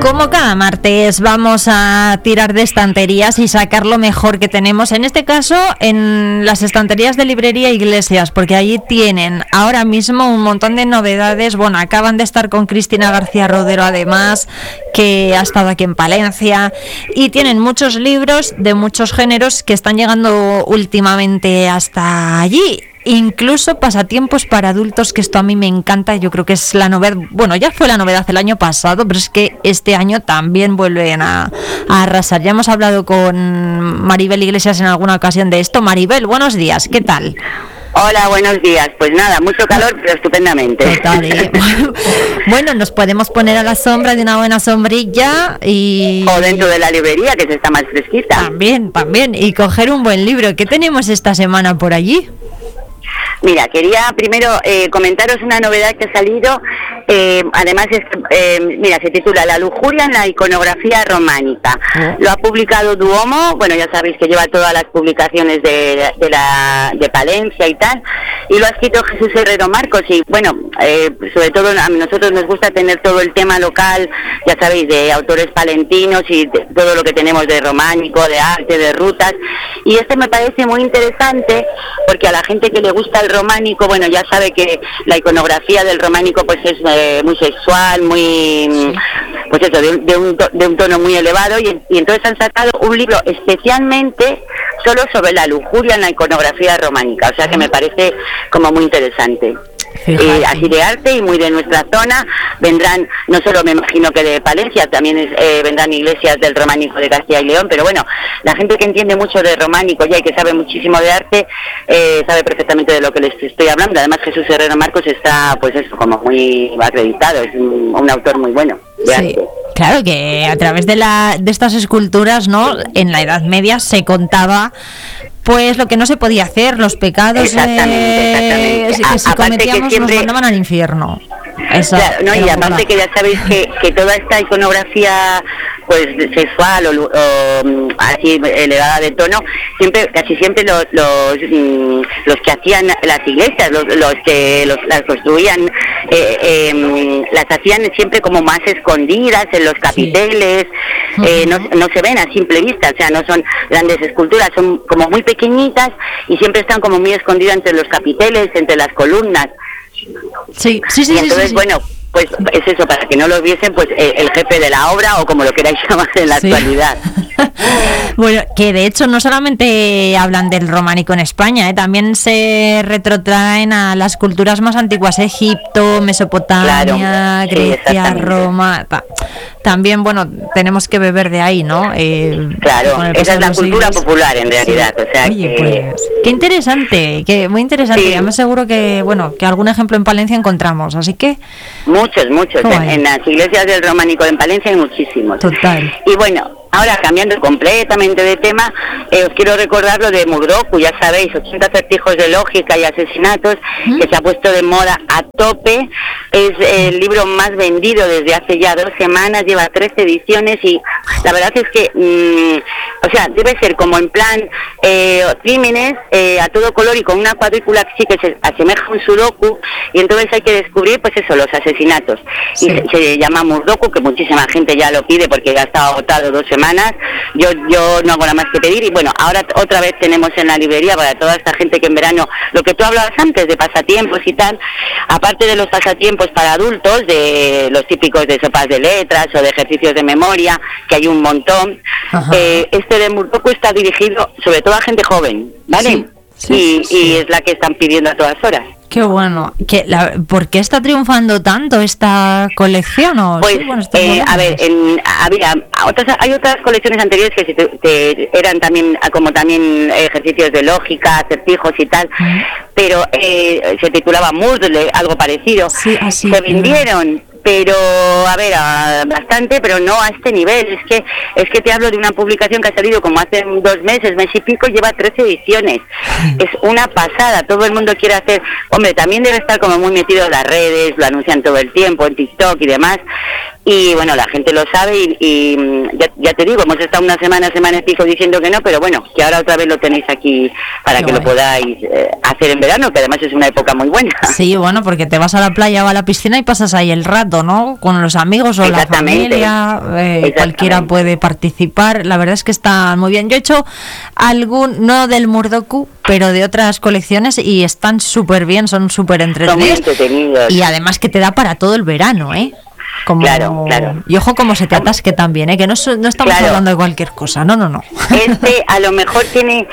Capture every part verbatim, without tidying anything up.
Como cada martes vamos a tirar de estanterías y sacar lo mejor que tenemos, en este caso en las estanterías de Librería Iglesias, porque allí tienen ahora mismo un montón de novedades. Bueno, acaban de estar con Cristina García Rodero, además, que ha estado aquí en Palencia, y tienen muchos libros de muchos géneros que están llegando últimamente hasta allí. Incluso pasatiempos para adultos, que esto a mí me encanta. Yo creo que es la novedad, bueno, ya fue la novedad el año pasado, pero es que este año también vuelven a, a arrasar. Ya hemos hablado con Maribel Iglesias en alguna ocasión de esto. Maribel, buenos días, ¿qué tal? Hola, buenos días. Pues nada, mucho calor, pero estupendamente. Total, ¿eh? Bueno, nos podemos poner a la sombra de una buena sombrilla y... O dentro de la librería, que se está más fresquita. También, también, y coger un buen libro. ¿Qué tenemos esta semana por allí? Mira, quería primero eh, comentaros una novedad que ha salido, eh, además es eh, mira, se titula La lujuria en la iconografía románica. ¿Eh? Lo ha publicado Duomo, bueno, ya sabéis que lleva todas las publicaciones de, de, la, de Palencia y tal, y lo ha escrito Jesús Herrero Marcos, y bueno, eh, sobre todo a nosotros nos gusta tener todo el tema local, ya sabéis, de autores palentinos y de, todo lo que tenemos de románico, de arte, de rutas, y este me parece muy interesante, porque a la gente que le gusta el románico, bueno, ya sabe que la iconografía del románico pues es eh, muy sexual, muy, pues eso, de, de, un, de un tono muy elevado, y, y entonces han sacado un libro especialmente solo sobre la lujuria en la iconografía románica, o sea que me parece como muy interesante. Eh, así de arte y muy de nuestra zona. Vendrán, no solo me imagino que de Palencia, también es, eh, vendrán iglesias del románico de Castilla y León, pero bueno, la gente que entiende mucho de románico ya y que sabe muchísimo de arte, eh, sabe perfectamente de lo que les estoy hablando. Además Jesús Herrero Marcos está, pues eso, como muy acreditado, es un, un autor muy bueno de sí. arte. Claro que a través de la de estas esculturas, ¿no? En la Edad Media se contaba pues lo que no se podía hacer, los pecados exactamente, exactamente. Eh, que si cometíamos que siempre... nos mandaban al infierno. Eso, claro, no, y aparte que ya sabéis que, que toda esta iconografía pues sexual o, o así elevada de tono, siempre casi siempre los los, los que hacían las iglesias, los, los que los, las construían, eh, eh, las hacían siempre como más escondidas en los capiteles, sí. eh, no, no se ven a simple vista, o sea, no son grandes esculturas, son como muy pequeñitas y siempre están como muy escondidas entre los capiteles, entre las columnas. Sí, sí, sí. Y entonces, sí, sí. bueno, pues es eso, para que no lo viesen, pues el, el jefe de la obra o como lo queráis llamar en la sí. actualidad. Bueno, que de hecho no solamente hablan del románico en España, ¿eh? También se retrotraen a las culturas más antiguas, Egipto, Mesopotamia, claro, Grecia, sí, Roma. Ta- también, bueno, tenemos que beber de ahí, ¿no? Eh, claro, esa es la cultura siglos. popular en realidad. Sí. O sea, Oye, que... pues, qué interesante, que muy interesante. Sí. Además seguro que, bueno, que algún ejemplo en Palencia encontramos, así que... Muchos, muchos. En, en las iglesias del románico en Palencia hay muchísimos. Total. Y bueno... Ahora, cambiando completamente de tema, eh, os quiero recordar lo de Murdoku, ya sabéis, ochenta acertijos de lógica y asesinatos, ¿Mm? que se ha puesto de moda a tope. Es el libro más vendido desde hace ya dos semanas, lleva trece ediciones y la verdad es que, mmm, o sea, debe ser como en plan eh, crímenes eh, a todo color y con una cuadrícula que sí que se asemeja a un sudoku, y entonces hay que descubrir, pues eso, los asesinatos. Sí. Y se, se llama Murdoku, que muchísima gente ya lo pide porque ya está agotado dos semanas. Yo yo no hago nada más que pedir, y bueno, ahora otra vez tenemos en la librería para toda esta gente que en verano, lo que tú hablabas antes de pasatiempos y tal, aparte de los pasatiempos para adultos, de los típicos de sopas de letras o de ejercicios de memoria, que hay un montón, eh, este de Murdoku está dirigido sobre todo a gente joven, ¿vale? Sí, sí, y, sí. y es la que están pidiendo a todas horas. Qué bueno. ¿Qué, la, ¿Por qué está triunfando tanto esta colección? ¿O? Pues, sí, bueno, eh, a ver, en, había otras, hay otras colecciones anteriores que, se, que eran también como también ejercicios de lógica, acertijos y tal, mm. pero eh, se titulaba Murdle, algo parecido. Sí, así, se vendieron. Pero, a ver, a, bastante, pero no a este nivel. Es que es que te hablo de una publicación que ha salido como hace dos meses, mes y pico, lleva trece ediciones. Es una pasada, todo el mundo quiere hacer... Hombre, también debe estar como muy metido en las redes, lo anuncian todo el tiempo, en TikTok y demás. Y bueno, la gente lo sabe y, y ya, ya te digo, hemos estado una semana, semana y pico diciendo que no, pero bueno, que ahora otra vez lo tenéis aquí para Qué que guay. lo podáis eh, hacer en verano, que además es una época muy buena. Sí, bueno, porque te vas a la playa o a la piscina y pasas ahí el rato. mundo, ¿no? Con los amigos o la familia, eh, cualquiera puede participar. La verdad es que está muy bien. Yo he hecho algún, no del Murdoku, pero de otras colecciones y están súper bien, son súper entretenidos. Son muy entretenidos. Y además que te da para todo el verano, ¿eh? Como... Claro, claro. Y ojo como se te atasque también, ¿eh? Que no, no estamos claro. hablando de cualquier cosa, no, no, no. Este a lo mejor tiene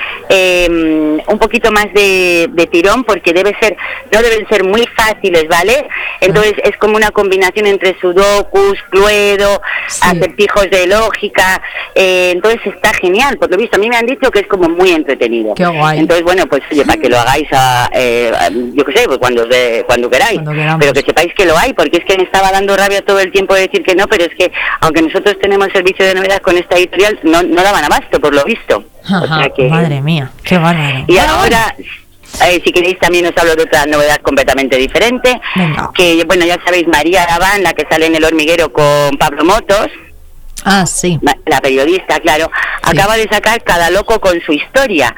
eh, un poquito más de, de tirón porque debe ser, no deben ser muy fáciles, ¿vale? Entonces ah. es como una combinación entre sudokus, cluedo, sí. acertijos de lógica, eh, entonces está genial, por lo visto. A mí me han dicho que es como muy entretenido. Qué guay. Entonces, bueno, pues oye, para que lo hagáis, a, eh, a, yo qué sé, pues cuando, de, cuando queráis, cuando pero que sepáis que lo hay, porque es que me estaba dando rabia todo el tiempo de decir que no, pero es que aunque nosotros tenemos servicio de novedad con esta editorial, no, no daban abasto, por lo visto. Ajá, o sea que, madre mía, qué bárbaro. Y ahora, eh, si queréis, también os hablo de otra novedad completamente diferente. Venga. Que, bueno, ya sabéis, María Arabán, la que sale en El Hormiguero con Pablo Motos. Ah, sí. La periodista, claro, sí. acaba de sacar Cada loco con su historia.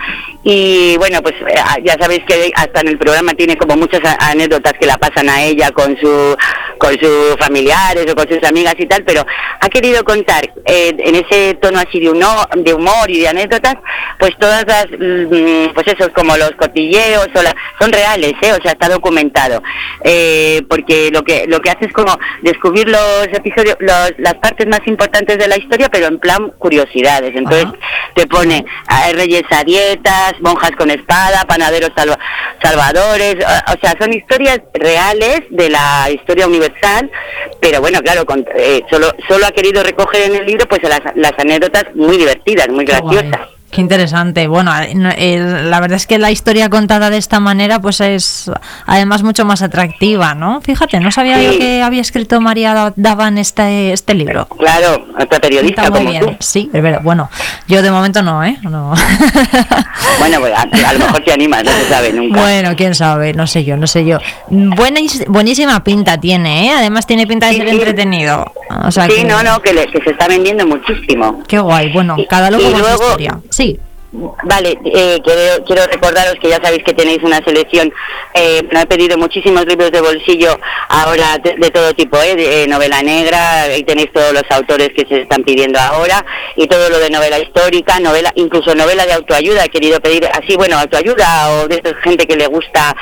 Y bueno, pues ya sabéis que hasta en el programa tiene como muchas anécdotas que la pasan a ella con su con sus familiares o con sus amigas y tal, pero ha querido contar eh, en ese tono así de humor, de humor y de anécdotas, pues todas las, pues eso, como los cotilleos, o la, son reales, ¿eh? O sea, está documentado, eh, porque lo que lo que hace es como descubrir los episodios, los, las partes más importantes de la historia, pero en plan curiosidades. Entonces uh-huh. te pone a reyes a dietas, monjas con espada, panaderos salva, salvadores, o, o sea, son historias reales de la historia universal, pero bueno, claro, con, eh, solo solo ha querido recoger en el libro pues las, las anécdotas muy divertidas, muy graciosas. Guay. Qué interesante. Bueno, eh, la verdad es que la historia contada de esta manera pues es además mucho más atractiva, ¿no? Fíjate, no sabía sí. yo que había escrito María Daván este este libro. Claro, otra periodista Está muy como bien. tú. Sí, pero bueno, yo de momento no, ¿eh? No. Bueno, pues a, a lo mejor te animas, no se sabe nunca. Bueno, quién sabe, no sé yo, no sé yo. Buenis, buenísima pinta tiene, ¿eh? Además tiene pinta de sí, ser sí. entretenido. O sea sí, que... no, no, que, le, que se está vendiendo muchísimo. Qué guay, bueno, cada loco con su historia. Sí. Vale, eh, quiero, quiero recordaros que ya sabéis que tenéis una selección, eh, me he pedido muchísimos libros de bolsillo ahora de, de todo tipo, eh, de, eh, novela negra, y tenéis todos los autores que se están pidiendo ahora, y todo lo de novela histórica, novela, incluso novela de autoayuda, he querido pedir así, bueno, autoayuda o de esa gente que le gusta,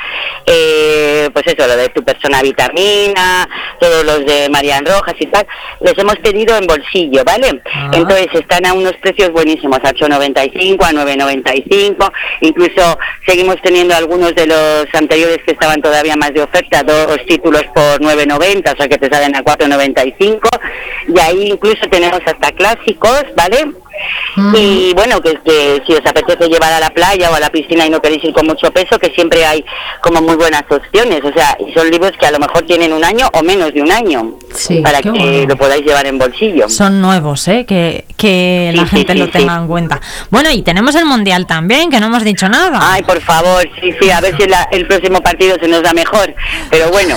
eh, pues eso, lo de Tu persona vitamina, todos los de Marian Rojas y tal, les hemos pedido en bolsillo, ¿vale? Ah. Entonces están a unos precios buenísimos, a ocho noventa y cinco, a nueve noventa y cinco, incluso seguimos teniendo algunos de los anteriores que estaban todavía más de oferta, dos títulos por nueve noventa, o sea que te salen a cuatro noventa y cinco, y ahí incluso tenemos hasta clásicos, ¿vale? Mm. Y bueno, que, que si os apetece llevar a la playa o a la piscina y no queréis ir con mucho peso, que siempre hay como muy buenas opciones, o sea, y son libros que a lo mejor tienen un año o menos de un año, sí, para que bueno. lo podáis llevar en bolsillo. Son nuevos, ¿eh? Que, que sí, la gente sí, sí, lo tenga sí. en cuenta. Bueno, y tenemos el Mundial también, que no hemos dicho nada. Ay, por favor, sí, sí, a ver si la, el próximo partido se nos da mejor, pero bueno,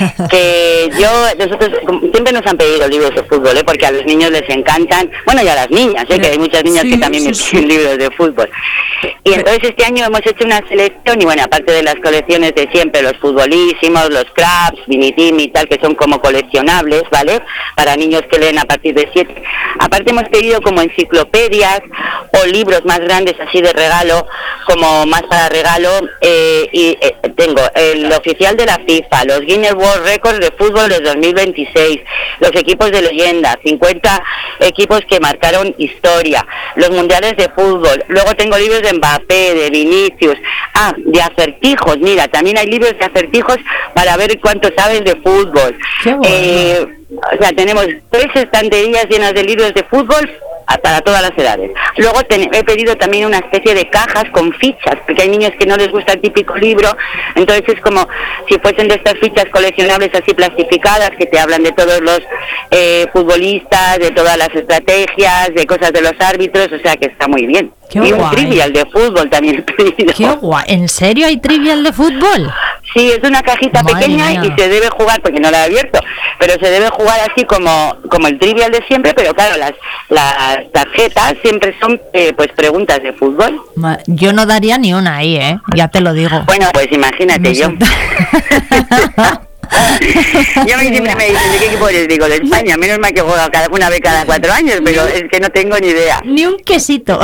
que yo, nosotros siempre nos han pedido libros de fútbol, ¿eh? Porque a los niños les encantan, bueno, y a las niñas, ¿eh? Que hay muchas niñas sí, que también sí, me piden sí. libros de fútbol. Y entonces este año hemos hecho una selección, y bueno, aparte de las colecciones de siempre, los futbolísimos, los Crabs, Vinitimi y tal, que son como coleccionables, ¿vale? Para niños que leen a partir de siete. Aparte hemos pedido como enciclopedias o libros más grandes así de regalo, como más para regalo, eh, y eh, tengo el oficial de la FIFA, los Guinness World Records de fútbol de dos mil veintiséis, los equipos de leyenda, cincuenta equipos que marcaron historia, los mundiales de fútbol, luego tengo libros de Mbappé, de Vinicius, ah, de acertijos, mira, también hay libros de acertijos para ver cuánto sabes de fútbol. Qué bueno. eh, o sea, tenemos tres estanterías llenas de libros de fútbol para todas las edades. Luego ten, he pedido también una especie de cajas con fichas, porque hay niños que no les gusta el típico libro, entonces es como si fuesen de estas fichas coleccionables así plastificadas, que te hablan de todos los eh, futbolistas, de todas las estrategias, de cosas de los árbitros, o sea que está muy bien. Qué y guay. Un trivial de fútbol también he pedido. Qué guay. ¿En serio hay trivial de fútbol? Sí, es una cajita Madre pequeña mía. y se debe jugar, porque no la he abierto, pero se debe jugar así como como el trivial de siempre, pero claro, las las tarjetas siempre son eh, pues preguntas de fútbol. Yo no daría ni una ahí, ¿eh? Ya te lo digo. Bueno, pues imagínate No yo. Yo a mí siempre me dicen, ¿de qué equipo eres? Digo, de España, menos mal que juega cada, una vez cada cuatro años, pero es que no tengo ni idea. Ni un quesito.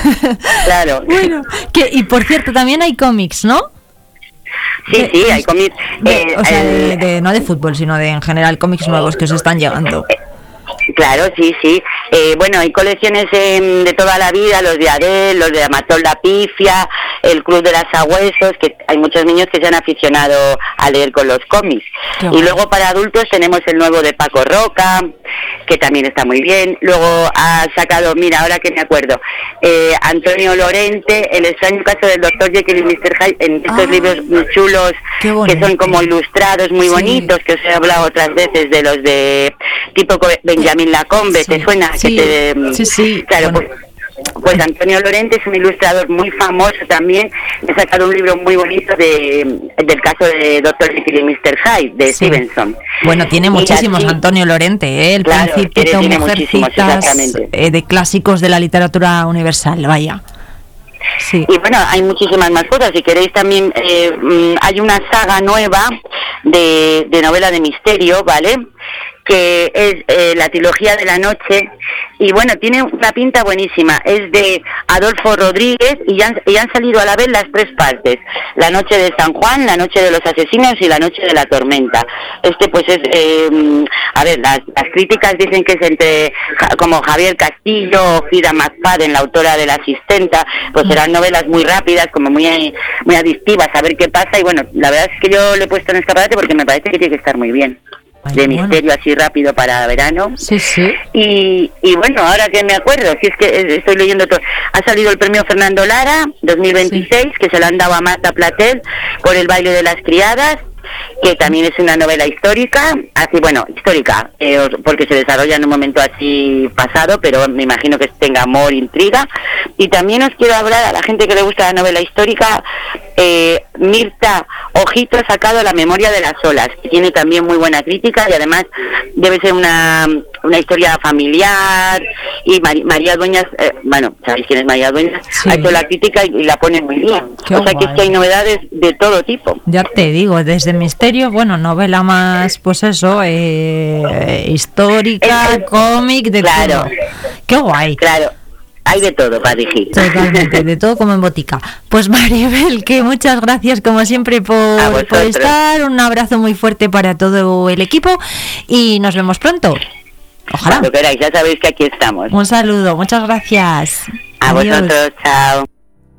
Claro. Bueno, que, y por cierto, también hay cómics, ¿no? Sí, de, sí, hay cómics. Eh, o sea, el, de, de, no de fútbol, sino de en general cómics nuevos que os están llegando. Claro, sí, sí. Eh, bueno, hay colecciones eh, de toda la vida, los de Adel, los de Amatol La Pifia, el Club de las Agüesos, que hay muchos niños que se han aficionado a leer con los cómics. Qué y bueno. Luego para adultos tenemos el nuevo de Paco Roca, que también está muy bien. Luego ha sacado, mira, ahora que me acuerdo, eh, Antonio Lorente, El extraño caso del doctor Jekyll y mister Hyde, en estos ah, libros muy chulos, que son como ilustrados, muy sí. bonitos, que os he hablado otras veces de los de tipo Benjamín Lacombe, sí. ¿te suena? Sí, que te, sí, sí. Claro, bueno. pues, pues Antonio Lorente es un ilustrador muy famoso también. He sacado un libro muy bonito de del caso de doctor Jekyll y mister Hyde, de sí. Stevenson. Bueno, tiene muchísimos así, Antonio Lorente, ¿eh? El claro, Principito, tiene, tiene Mujercitas, eh, de clásicos de la literatura universal, vaya. Sí. Y bueno, hay muchísimas más cosas. Si queréis también, eh, hay una saga nueva de, de novela de misterio, ¿vale? Que es eh, la trilogía de la noche, y bueno, tiene una pinta buenísima. Es de Adolfo Rodríguez y ya han, y han salido a la vez las tres partes: La noche de San Juan, La noche de los asesinos y La noche de la tormenta. Este pues es, eh, a ver, las, las críticas dicen que es entre como Javier Castillo o Frida McFadden, la autora de La asistenta, pues serán novelas muy rápidas, como muy, muy adictivas, a ver qué pasa. Y bueno, la verdad es que yo le he puesto en escaparate porque me parece que tiene que estar muy bien. Ay, de bueno. misterio así rápido para verano. Sí, sí. Y, y bueno, ahora que me acuerdo, si es que estoy leyendo todo, ha salido el premio Fernando Lara dos mil veintiséis, sí. que se lo han dado a Marta Platel por El baile de las criadas, que también es una novela histórica, así bueno, histórica, eh, porque se desarrolla en un momento así pasado, pero me imagino que tenga amor, intriga. Y también os quiero hablar a la gente que le gusta la novela histórica, eh, Mirta Ojito ha sacado La memoria de las olas, que tiene también muy buena crítica y además debe ser una, una historia familiar. Y Mar- María Dueñas, eh, bueno, ¿sabéis quién es María Dueñas? Sí. Ha hecho la crítica y, y la pone muy bien. Qué o sea guay. Que es que hay novedades de todo tipo. Ya te digo, desde misterio, bueno, novela más, pues eso, eh, histórica, el, el, cómic, de claro, todo. Qué guay. Claro. Hay de todo para elegir. Totalmente, de todo como en botica. Pues Maribel, que muchas gracias como siempre por, por estar. Un abrazo muy fuerte para todo el equipo y nos vemos pronto. Ojalá. Cuando queráis, ya sabéis que aquí estamos. Un saludo, muchas gracias. A Adiós. Vosotros, chao.